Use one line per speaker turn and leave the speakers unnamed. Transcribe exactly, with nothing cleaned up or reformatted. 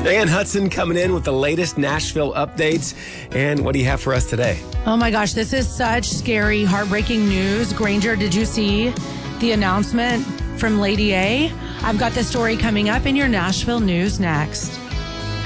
Diane Hudson coming in with the latest Nashville updates. And what do you have for us today?
Oh my gosh, this is such scary, heartbreaking news. Granger, did you see the announcement from Lady A? I've got the story coming up in your Nashville news next.